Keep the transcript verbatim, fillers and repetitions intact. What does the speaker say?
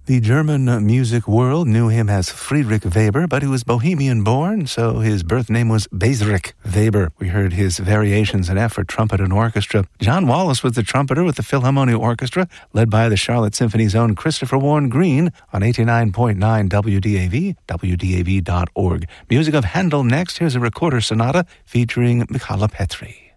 The German music world knew him as Friedrich Weber, but he was Bohemian-born, so his birth name was Bezrik Weber. We heard his variations in F for trumpet and orchestra. John Wallace was the trumpeter with the Philharmonic Orchestra, led by the Charlotte Symphony's own Christopher Warren Green on eighty-nine point nine W D A V, W D A V dot org. Music of Handel next. Here's a recorder sonata featuring Michala Petri.